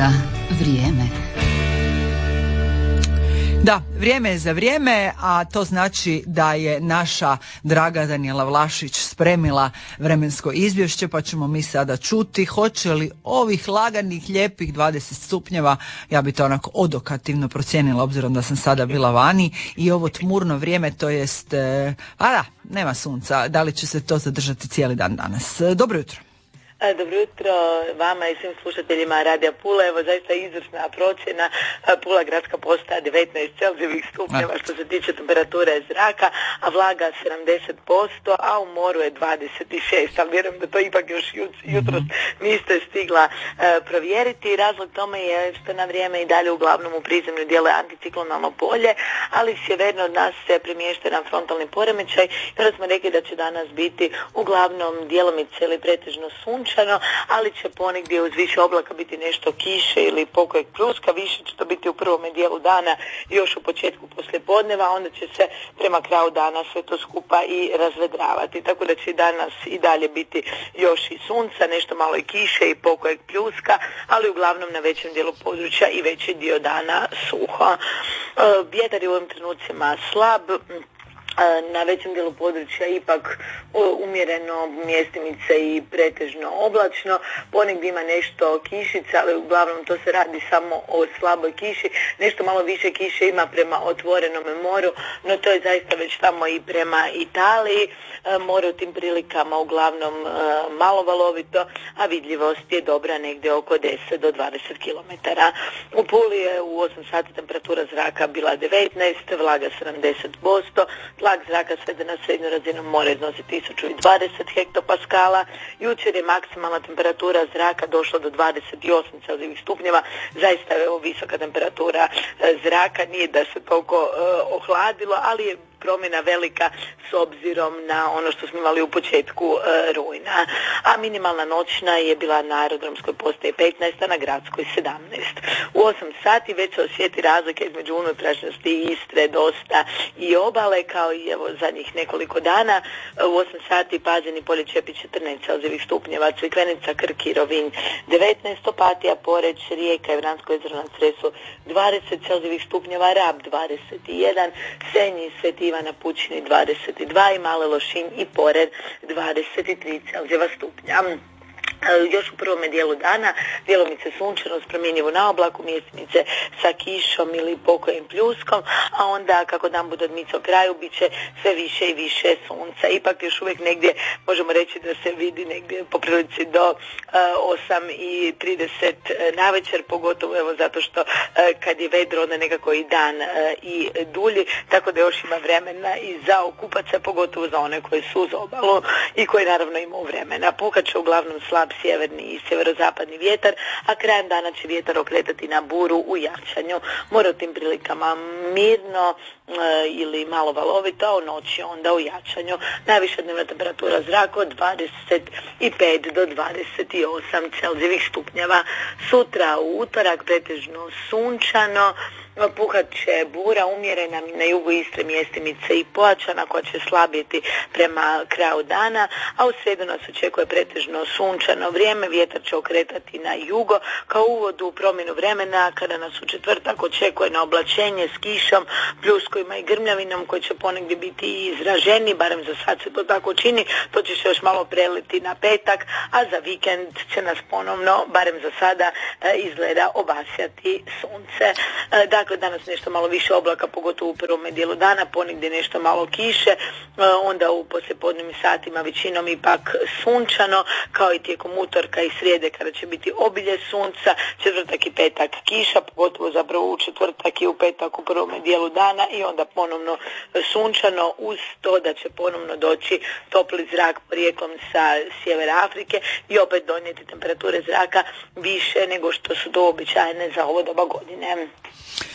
za vrijeme. Da, vrijeme je za vrijeme, a to znači da je naša draga Danijela Vlašić spremila vremensko izvješće, pa ćemo mi sada čuti hoće li ovih laganih, lijepih 20 stupnjeva, ja bi to onako odokativno procijenila obzirom da sam sada bila vani, i ovo tmurno vrijeme, to jest, nema sunca, da li će se to zadržati cijeli dan danas. Dobro jutro. Dobro jutro vama i svim slušateljima Radija Pula. Evo zaista izvrsna procjena. Pula gradska postaja 19 celzijevih stupnjeva što se tiče temperature zraka, a vlaga 70%, a u moru je 26. Ali vjerujem da to ipak još jutros niste stigla provjeriti. Razlog tome je što na vrijeme i dalje uglavnom u prizemlju djeluje anticiklonalno polje, ali sjeverno od nas se premješta jedan frontalni poremećaj. I onda smo rekli da će danas biti uglavnom djelomice ili pretežno sunčano, ali će ponegdje uz više oblaka biti nešto kiše ili pokojeg pljuska. Više će to biti u prvome dijelu dana, još u početku poslijepodneva, onda će se prema kraju dana sve to skupa i razvedravati. Tako da će danas i dalje biti još i sunca, nešto malo i kiše i pokojeg pljuska, ali uglavnom na većem dijelu područja i veći dio dana suho. Vjetar je u ovim trenucima slab, na većem dijelu područja ipak umjereno, mjestimice i pretežno oblačno. Ponegdje ima nešto kišica, ali uglavnom to se radi samo o slaboj kiši. Nešto malo više kiše ima prema otvorenom moru, no to je zaista već tamo i prema Italiji. More u tim prilikama uglavnom malo valovito, a vidljivost je dobra negdje oko 10 do 20 km. U Puli je u 8 sati temperatura zraka bila 19, vlaga 70%, tlak zraka sveden na srednju razinu mora iznosi 1020 hektopaskala. Jučer je maksimalna temperatura zraka došla do 28 celzijevih stupnjeva. Zaista je ovo visoka temperatura zraka, nije da se toliko ohladilo, ali je promjena velika s obzirom na ono što smo imali u početku rujna. A minimalna noćna je bila na aerodromskoj postaji 15, a na gradskoj 17. U 8 sati već se osjeti razlika između unutrašnjosti Istre, dosta i obale, kao i evo zadnjih nekoliko dana. U 8 sati Pazin i Polje Čepić 14 celzijevih stupnjeva, Crikvenica, Krk i Rovinj 19, Opatija, Poreč, Rijeka i Vransko jezero na Cresu 20 celzijevih stupnjeva, Rab 21, Senj i Sveti Ivan na Pučini 22 i Male Lošinj i Porer 23 celzijeva stupnja. Još u prvome dijelu dana djelomice sunčano s promjenjivo na oblaku, mjestimice sa kišom ili pokojim pljuskom, a onda kako dan bude odmicao kraju bit će sve više i više sunca. Ipak još uvijek negdje možemo reći da se vidi negdje po prilici do 8:30 navečer, pogotovo evo zato što kad je vedro onda nekako i dan i dulji, tako da još ima vremena i za okupaca, pogotovo za one koji su uz obalu i koji naravno imaju vremena. Puhat će uglavnom slab sjeverni i sjeverozapadni vjetar, a krajem dana će vjetar okretati na buru u jačanju. More u tim prilikama mirno ili malo valovito, a u noći onda u jačanju. Najviša dnevna temperatura zraka od 25 do 28 celzijevih stupnjeva. Sutra u utorak pretežno sunčano, puhat će bura umjerena na jugu Istre, mjestimice i pojačana koja će slabiti prema kraju dana, a u srijedu nas očekuje pretežno sunčano vrijeme, vjetar će okretati na jugo. Kao uvod u promjenu vremena kada nas u četvrtak očekuje na oblačenje s kišom, pljuskovima i grmljavinom koji će ponegdje biti izraženi, barem za sad se to tako čini, to će se još malo preliti na petak, a za vikend će nas ponovno, barem za sada, izgleda obasjati sunce. Dakle, danas nešto malo više oblaka, pogotovo u prvome dijelu dana, ponegdje nešto malo kiše, onda u poslijepodnevnim satima većinom ipak sunčano, kao i tijekom utorka i srijede kada će biti obilje sunca, četvrtak i petak kiša, pogotovo zapravo u četvrtak i u petak u prvome dijelu dana i onda ponovno sunčano, uz to da će ponovno doći topli zrak porijeklom sa sjevera Afrike i opet donijeti temperature zraka više nego što su to uobičajene za ovo doba godine.